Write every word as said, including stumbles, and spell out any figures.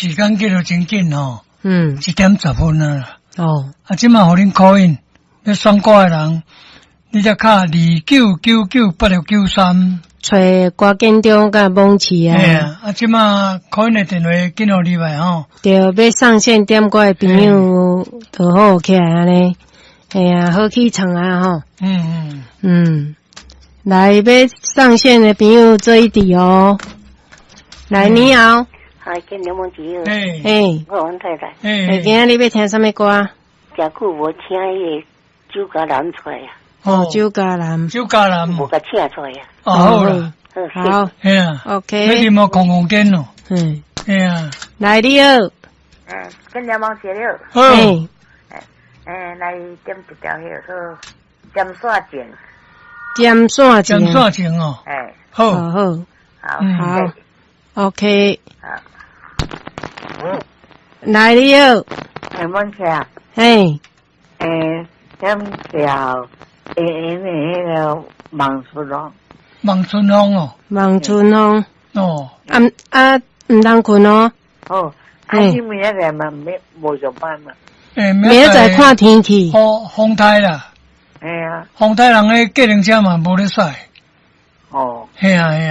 时间过得真紧吼。 嗯， 一点十分啊啦。 哦， 啊，即马互恁 call in，要选歌诶人，你则敲二九九九八六九三。 找郭建中甲蒙奇啊。 嘿啊，啊，即马 call in 诶电话紧互你来吼。 对，要上线点歌诶朋友就好起来安尼。哎呀，好起床啊吼。 嗯嗯。 嗯，来要上线诶朋友做一题哦。来，你好。 嗨，建中蒙奇。 嘿。 嘿。 我阮太太。 嘿。今仔日要听啥物歌？ 真久无请迄个酒家人出来啊。 哦，酒家人。 酒家人。 无甲请出来啊。 哦，好啦。 好。 嘿啊。 OK。 那点么空空间咯。 嗯。 嘿啊。 来，你好。 嗯，建中蒙奇了。 好。 嘿。 诶，来点一条迄个尖线情。 尖线情。 尖线情哦。 哎。 好。 好好。 好。 好。OK。 好。 来，你好。 诶，蒙奇啊。 嘿。 诶，点条诶诶迄个望春风。 望春风哦。 望春风。 哦。 啊啊，唔通困哦。 哦。啊，你明仔载嘛没无上班嘛？ 诶， 明仔载看天气。 风风台啦。 哎呀。 风台人诶，计程车嘛无咧驶。 哦。 嘿啊嘿啊。